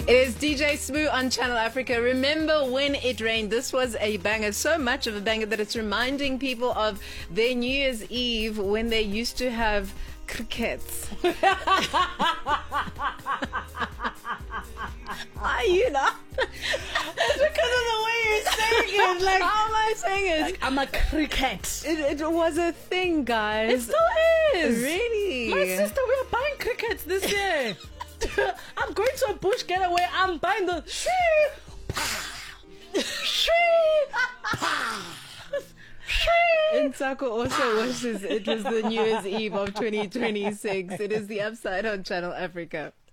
It is DJ Smoo on Channel Africa. Remember when it rained? This was a banger, so much of a banger that it's reminding people of their New Year's Eve when they used to have crickets. Are you not? It's because of the way you're saying it. Like, how am I saying it? Like, I'm a cricket. It was a thing, guys. It still is. Really? My sister, we are buying crickets this year. I'm going to a bush getaway. I'm buying the Nsako also wishes it was the New Year's Eve of 2026. It is the Upside on Channel Africa.